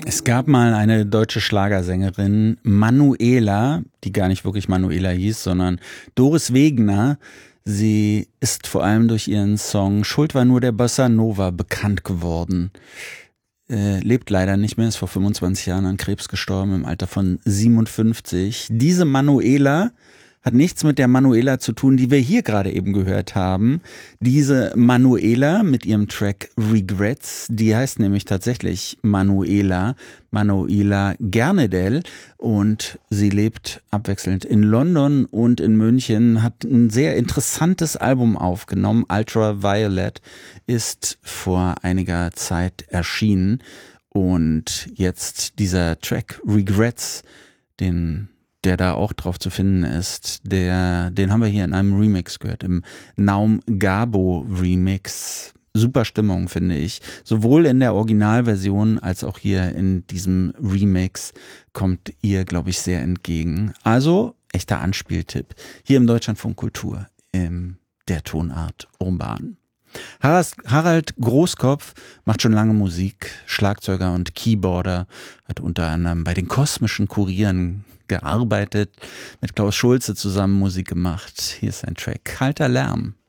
Es gab mal eine deutsche Schlagersängerin, Manuela, die gar nicht wirklich Manuela hieß, sondern Doris Wegener. Sie ist vor allem durch ihren Song Schuld war nur der Bossa Nova bekannt geworden. Lebt leider nicht mehr, ist vor 25 Jahren an Krebs gestorben, im Alter von 57. Diese Manuela hat nichts mit der Manuela zu tun, die wir hier gerade eben gehört haben. Diese Manuela mit ihrem Track Regrets, die heißt nämlich tatsächlich Manuela Gernedel, und sie lebt abwechselnd in London und in München, hat ein sehr interessantes Album aufgenommen. Ultraviolet ist vor einiger Zeit erschienen, und jetzt dieser Track Regrets, der da auch drauf zu finden ist, den haben wir hier in einem Remix gehört, im Naum Gabo Remix. Super Stimmung, finde ich. Sowohl in der Originalversion als auch hier in diesem Remix kommt ihr, glaube ich, sehr entgegen. Also, echter Anspieltipp. Hier im Deutschlandfunk Kultur, in der Tonart Urban. Harald Großkopf macht schon lange Musik, Schlagzeuger und Keyboarder, hat unter anderem bei den Kosmischen Kurieren gearbeitet, mit Klaus Schulze zusammen Musik gemacht. Hier ist ein Track, Kalter Lärm.